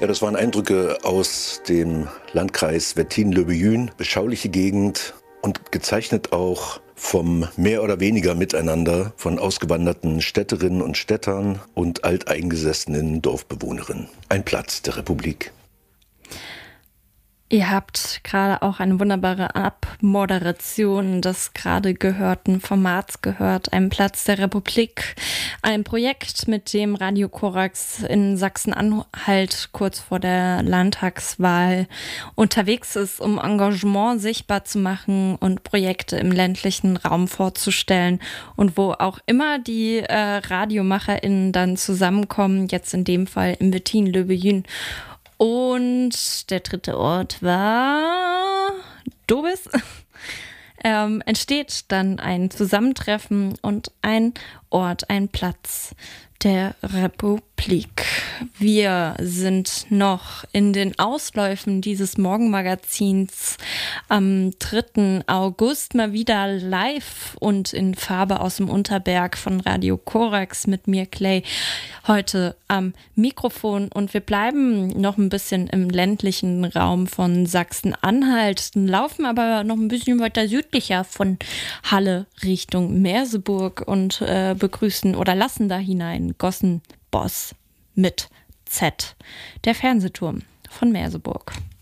Ja, das waren Eindrücke aus dem Landkreis Wettin-Löbejün. Beschauliche Gegend und gezeichnet auch vom mehr oder weniger Miteinander von ausgewanderten Städterinnen und Städtern und alteingesessenen Dorfbewohnerinnen. Ein Platz der Republik. Ihr habt gerade auch eine wunderbare Abmoderation des gerade gehörten Formats gehört, ein Platz der Republik, ein Projekt, mit dem Radio Korax in Sachsen-Anhalt kurz vor der Landtagswahl unterwegs ist, um Engagement sichtbar zu machen und Projekte im ländlichen Raum vorzustellen und wo auch immer die RadiomacherInnen dann zusammenkommen, jetzt in dem Fall in Wettin-Löbejün. Und der dritte Ort war Dobis. Entsteht dann ein Zusammentreffen und ein Ort, ein Platz der Republik. Wir sind noch in den Ausläufen dieses Morgenmagazins am 3. August mal wieder live und in Farbe aus dem Unterberg von Radio Korax mit mir, Clay, heute am Mikrofon. Und wir bleiben noch ein bisschen im ländlichen Raum von Sachsen-Anhalt, laufen aber noch ein bisschen weiter südlicher von Halle Richtung Merseburg und begrüßen oder lassen da hinein Gossenboss mit Z, der Fernsehturm von Merseburg.